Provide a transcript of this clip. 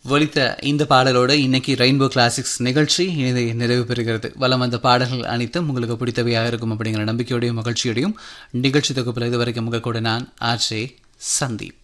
ஒலித்த இந்த பாடலோடு இன்னைக்கு ரெயின்போ கிளாசிக்ஸ் நிகழ்ச்சி நிறைவு பெறுகிறது. வலம் வந்த பாடல்கள் அனைத்தும் உங்களுக்கு பிடித்தவையாக இருக்கும் அப்படிங்கிற நம்பிக்கையோடையும் மகிழ்ச்சியோடையும் நிகழ்ச்சி தொகுப்பில் இதுவரைக்கும் உங்கள் கூட நான் ஆர்ஜே சந்தீப்.